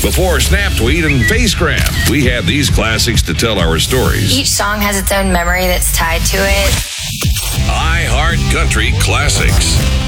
Before Snap Tweet and Face Grab, we have these classics to tell our stories. Each song has its own memory that's tied to it. iHeart Country Classics.